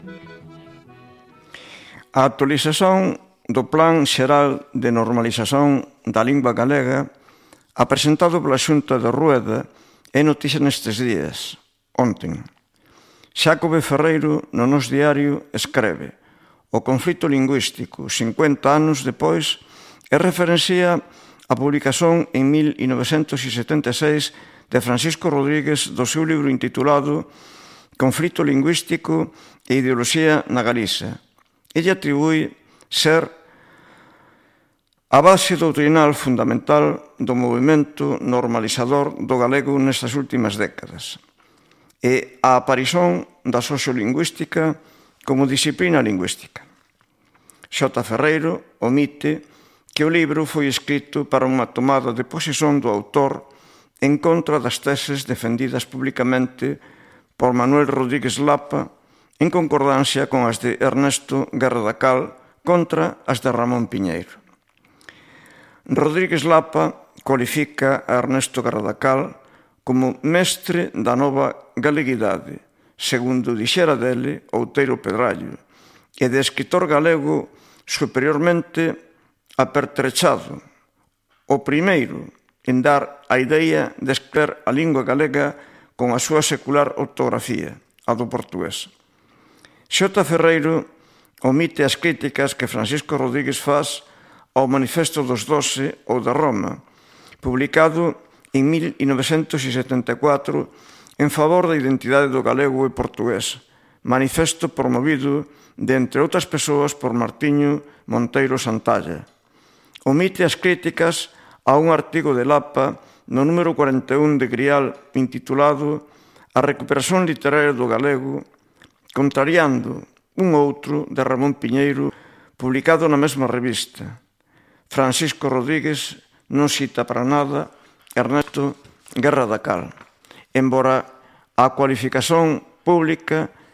A actualización do Plan Xeral de Normalización da Lingua Galega apresentado pola Xunta de Rueda é noticia nestes días, onten. Xácobe Ferreiro, no Nós Diario, escreve: o conflito lingüístico, 50 anos depois, e referencia a publicación en 1976 de Francisco Rodríguez do seu libro intitulado Conflito lingüístico e ideoloxía na Galiza. Ella atribui ser a base doutrinal fundamental do movimento normalizador do galego nestas últimas décadas e a aparición da sociolingüística como disciplina lingüística. Xota Ferreiro omite que o libro foi escrito para unha tomada de posesión do autor en contra das teses defendidas públicamente por Manuel Rodríguez Lapa en concordancia con as de Ernesto Guerra da Cal contra as de Ramón Piñeiro. Rodríguez Lapa cualifica a Ernesto Guerra da Cal como mestre da nova galeguidade, segundo dixera dele Outeiro Pedrallo, e de escritor galego superiormente apertrechado, o primeiro en dar a idea de escrever a lingua galega con a súa secular ortografía, a do portugués. Xota Ferreiro omite as críticas que Francisco Rodríguez faz ao Manifesto dos 12 ou de Roma, publicado en 1974 en favor da identidade do galego e portugués, manifesto promovido, de entre outras persoas, por Martiño Monteiro Santalla. Omite as críticas a un artigo de Lapa no número 41 de Grial intitulado A recuperación literaria do galego, contrariando un outro de Ramón Piñeiro publicado na mesma revista. Francisco Rodríguez non cita para nada Ernesto Guerra da Cal, embora a cualificación pública